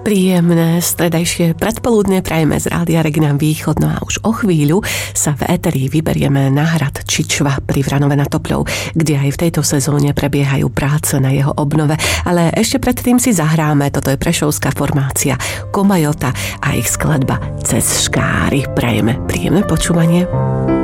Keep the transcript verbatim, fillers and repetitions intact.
Príjemné stredajšie predpoludne prajeme z Rádia Regina Východ, no a už o chvíľu sa v éteri vyberieme na hrad Čičva pri Vranove nad Topľou, kde aj v tejto sezóne prebiehajú práce na jeho obnove. Ale ešte predtým si zahráme, toto je prešovská formácia Komajota a ich skladba Cez škáry. Prajeme príjemné počúvanie.